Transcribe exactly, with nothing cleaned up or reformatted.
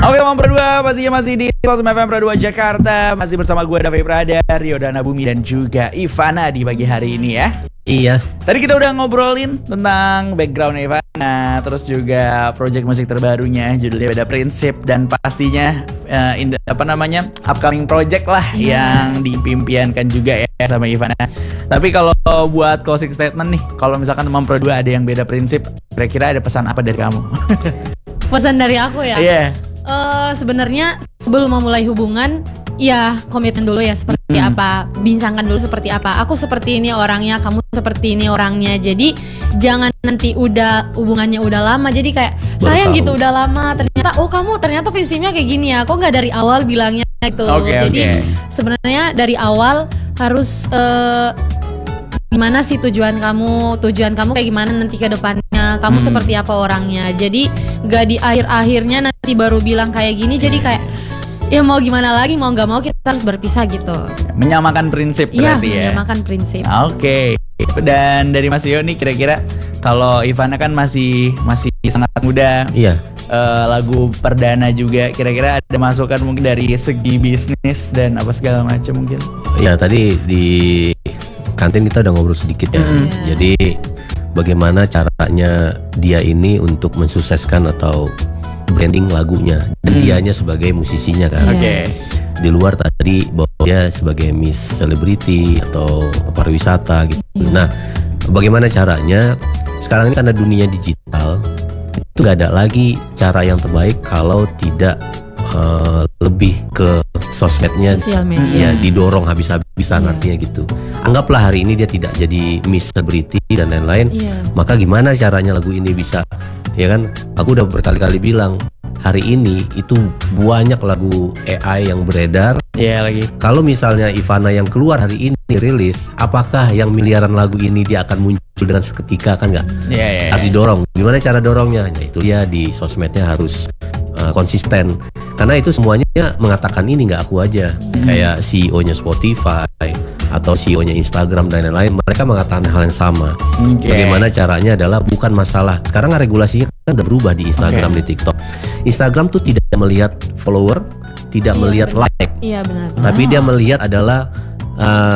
Oke, Mam Berdua pastinya masih di Kosmo F M Pro dua Jakarta. Masih bersama gue Davi Prada, Rio Dana Bumi dan juga Ivana di pagi hari ini ya. Iya. Tadi kita udah ngobrolin tentang background Ivana, terus juga project musik terbarunya judulnya Beda Prinsip, dan pastinya uh, in, apa namanya upcoming project lah yeah. yang diimpiankan juga ya sama Ivana. Tapi kalau buat closing statement nih, kalau misalkan teman Pro dua ada yang beda prinsip, kira-kira ada pesan apa dari kamu? Pesan dari aku ya. Iya. Yeah. Uh, sebenarnya sebelum memulai hubungan, ya komitmen dulu ya seperti hmm. apa, bincangkan dulu seperti apa. Aku seperti ini orangnya, kamu seperti ini orangnya. Jadi jangan nanti udah hubungannya udah lama, jadi kayak Baru sayang tahu. gitu udah lama. Ternyata oh kamu ternyata prinsipnya kayak gini ya. Kok nggak dari awal bilangnya gitu. Okay, jadi okay. sebenarnya dari awal harus uh, gimana sih tujuan kamu, tujuan kamu kayak gimana nanti ke depannya, kamu hmm. seperti apa orangnya. Jadi gak di akhir-akhirnya nanti baru bilang kayak gini, jadi kayak ya mau gimana lagi, mau gak mau kita harus berpisah gitu. Menyamakan prinsip berarti ya. Iya, menyamakan prinsip. Oke. Okay. Dan dari Mas Yo nih, kira-kira kalau Ivana kan masih masih sangat muda. Iya. Uh, lagu perdana juga, kira-kira ada masukan mungkin dari segi bisnis dan apa segala macam mungkin. Iya, tadi di kantin kita udah ngobrol sedikit ya. Mm. Jadi bagaimana caranya dia ini untuk mensukseskan atau branding lagunya dan mm. dianya sebagai musisinya kan. Oke. Okay. Di luar tadi bahwa dia sebagai Miss Celebrity atau pariwisata gitu. Mm. Nah, bagaimana caranya? Sekarang ini karena dunia digital, itu gak ada lagi cara yang terbaik kalau tidak uh, lebih ke sosmednya, sosial media, ya didorong habis-habisan yeah. artinya gitu. Anggaplah hari ini dia tidak jadi Miss Celebrity dan lain-lain, yeah. maka gimana caranya lagu ini bisa, ya kan? Aku udah berkali-kali bilang hari ini itu banyak lagu A I yang beredar. Iya yeah, lagi. Kalau misalnya Ivana yang keluar hari ini rilis, apakah yang miliaran lagu ini dia akan muncul dengan seketika, kan nggak? Iya yeah, yeah, harus yeah. didorong. Gimana cara dorongnya? Ya itu dia di sosmednya harus uh, konsisten. Karena itu semuanya mengatakan ini, nggak aku aja. Hmm. Kayak C E O-nya Spotify atau C E O-nya Instagram dan lain-lain, mereka mengatakan hal yang sama. Okay. Bagaimana caranya adalah bukan masalah. Sekarang regulasinya kan udah berubah di Instagram, okay. di TikTok. Instagram tuh tidak melihat follower, tidak iya, melihat benar. like. Iya benar. Tapi oh. dia melihat adalah uh,